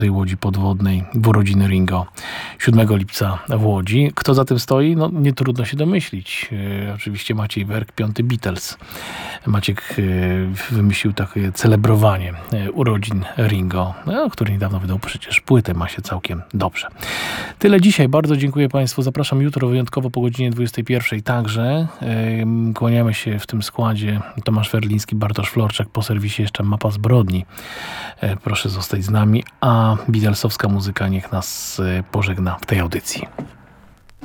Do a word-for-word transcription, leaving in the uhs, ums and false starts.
tej łodzi podwodnej w urodziny Ringo siódmego lipca w Łodzi. Kto za tym stoi? No nie trudno się domyślić. E, oczywiście Maciej Werk, piąty Beatles. Maciek e, wymyślił takie celebrowanie e, urodzin Ringo, no, który niedawno wydał przecież płytę, ma się całkiem dobrze. Tyle dzisiaj. Bardzo dziękuję Państwu. Zapraszam jutro wyjątkowo po godzinie dwudziestej pierwszej także. E, kłaniamy się w tym składzie Tomasz Werliński, Bartosz Florczak, po serwisie jeszcze Mapa Zbrodni. E, proszę zostać z nami, a Beatlesowska muzyka niech nas pożegna w tej audycji.